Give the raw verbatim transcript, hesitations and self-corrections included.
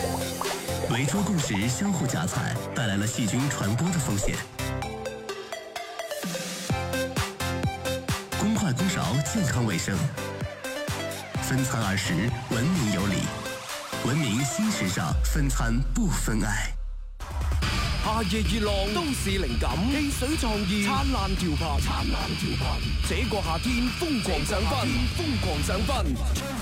围桌共食、相互夹菜，带来了细菌传播的风险。公筷公勺，健康卫生。分餐二十，文明有礼。文明新时尚，分餐不分爱。 夏夜熱浪，都市靈感，汽水創意，燦爛調頻，燦爛調頻。這個夏天瘋狂上分，瘋狂上分。